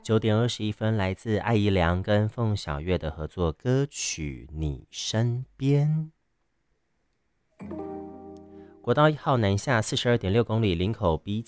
9点21分，来自艾怡良跟凤小岳的合作歌曲《你身边》。国道1号南下42.6公里，林口 B